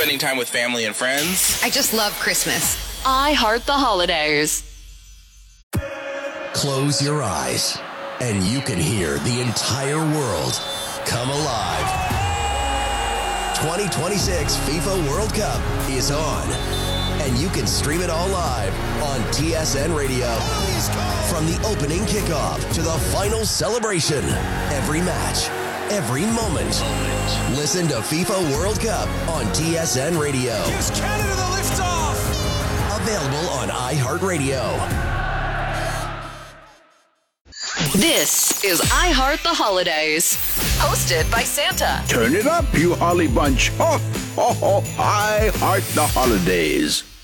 spending time with family and friends. I just love Christmas. I heart the holidays. Close your eyes, and you can hear the entire world come alive. 2026 FIFA World Cup is on, and you can stream it all live on TSN Radio. From the opening kickoff to the final celebration, every match, every moment. Listen to FIFA World Cup on TSN Radio. Gives Canada the liftoff. Available on iHeartRadio. This is I Heart the Holidays. Hosted by Santa. Turn it up, you holly bunch. Ho, ho, ho. I heart the holidays.